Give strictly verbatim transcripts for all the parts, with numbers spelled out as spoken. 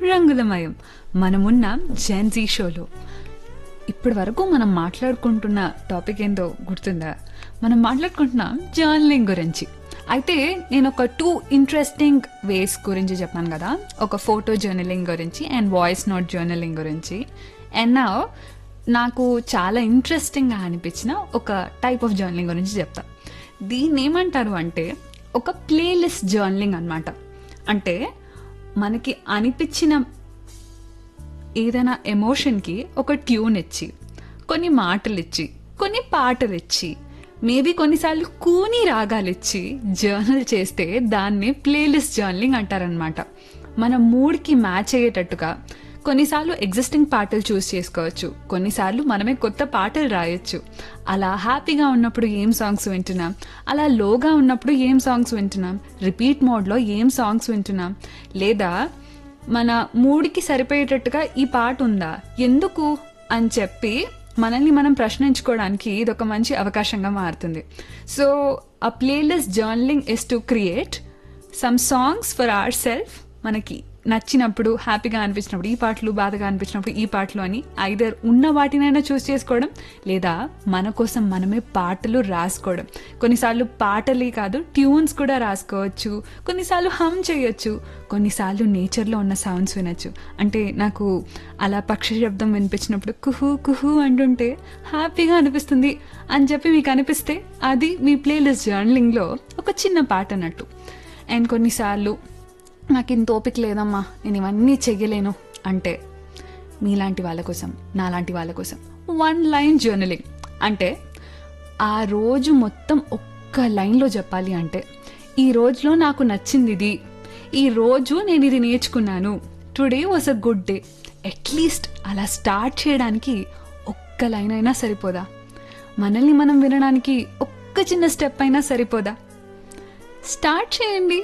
రంగులమయం. మనమున్నాం జెన్జీ షోలో. ఇప్పటి వరకు మనం మాట్లాడుకుంటున్న టాపిక్ ఏందో గుర్తుందా? మనం మాట్లాడుకుంటున్నాం జర్నలింగ్ గురించి. అయితే నేను ఒక టూ ఇంట్రెస్టింగ్ వేస్ గురించి చెప్పాను కదా, ఒక ఫోటో జర్నలింగ్ గురించి అండ్ వాయిస్ నోట్ జర్నలింగ్ గురించి. అండ్ నా నాకు చాలా ఇంట్రెస్టింగ్గా అనిపించిన ఒక టైప్ ఆఫ్ జర్నలింగ్ గురించి చెప్తా. దీన్ని ఏమంటారు అంటే ఒక ప్లేలిస్ట్ జర్నలింగ్ అనమాట. అంటే మనకి అనిపించిన ఏదైనా ఎమోషన్కి ఒక ట్యూన్ ఇచ్చి, కొన్ని మాటలు ఇచ్చి, కొన్ని పాటలు ఇచ్చి, మేబీ కొన్నిసార్లు కూని రాగాలు ఇచ్చి జర్నల్ చేస్తే దాన్ని ప్లేలిస్ట్ జర్నలింగ్ అంటారనమాట. మన మూడ్కి మ్యాచ్ అయ్యేటట్టుగా కొన్నిసార్లు ఎగ్జిస్టింగ్ పాటలు చూస్ చేసుకోవచ్చు, కొన్నిసార్లు మనమే కొత్త పాటలు రాయొచ్చు. అలా హ్యాపీగా ఉన్నప్పుడు ఏం సాంగ్స్ వింటున్నాం, అలా లోగా ఉన్నప్పుడు ఏం సాంగ్స్ వింటున్నాం, రిపీట్ మోడ్లో ఏం సాంగ్స్ వింటున్నాం, లేదా మన మూడ్కి సరిపోయేటట్టుగా ఈ పాట ఉందా, ఎందుకు అని చెప్పి మనల్ని మనం ప్రశ్నించుకోవడానికి ఇది ఒక మంచి అవకాశంగా మారుతుంది. సో ఆ playlist journaling is to create some songs for our self. మనకి నచ్చినప్పుడు, హ్యాపీగా అనిపించినప్పుడు ఈ పాటలు, బాధగా అనిపించినప్పుడు ఈ పాటలు అని ఐదర్ ఉన్న వాటినైనా చూస్ చేసుకోవడం, లేదా మన కోసం మనమే పాటలు రాసుకోవడం. కొన్నిసార్లు పాటలే కాదు, ట్యూన్స్ కూడా రాసుకోవచ్చు, కొన్నిసార్లు హమ్ చేయొచ్చు, కొన్నిసార్లు నేచర్లో ఉన్న సౌండ్స్ వినొచ్చు. అంటే నాకు అలా పక్షి శబ్దం వినిపించినప్పుడు కుహు కుహు అంటుంటే హ్యాపీగా అనిపిస్తుంది అని చెప్పి మీకు అనిపిస్తే అది మీ ప్లేలిస్ట్ జర్నలింగ్లో ఒక చిన్న పాట అన్నట్టు. అండ్ కొన్నిసార్లు నాకు ఇంత ఓపిక లేదమ్మా, నేను ఇవన్నీ చెయ్యలేను అంటే మీలాంటి వాళ్ళ కోసం, నాలాంటి వాళ్ళ కోసం వన్ లైన్ జర్నలింగ్. అంటే ఆ రోజు మొత్తం ఒక్క లైన్లో చెప్పాలి అంటే, ఈ రోజులో నాకు నచ్చింది ఇది, ఈ రోజు నేను ఇది నేర్చుకున్నాను, today was a good day. At least అలా స్టార్ట్ చేయడానికి ఒక్క లైన్ అయినా సరిపోదా? మనల్ని మనం వినడానికి ఒక్క చిన్న స్టెప్ అయినా సరిపోదా? స్టార్ట్ చేయండి.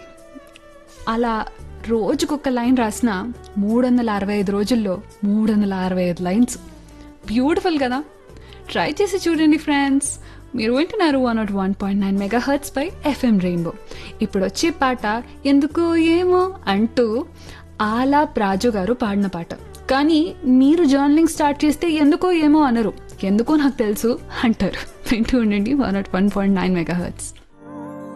అలా రోజుకొక లైన్ రాసిన మూడు వందల అరవై ఐదు రోజుల్లో మూడు వందల అరవై ఐదు లైన్స్. బ్యూటిఫుల్ కదా? ట్రై చేసి చూడండి ఫ్రెండ్స్. మీరు వింటున్నారు one not one point nine mega hurts pi FM rainbow. ఇప్పుడు వచ్చే పాట ఎందుకు ఏమో అంటూ ఆలా రాజు గారు పాడిన పాట. కానీ మీరు జర్నలింగ్ స్టార్ట్ చేస్తే ఎందుకో ఏమో అనరు, ఎందుకో నాకు తెలుసు అంటారు. వింటూ ఉండండి one not one point nine mega hurts.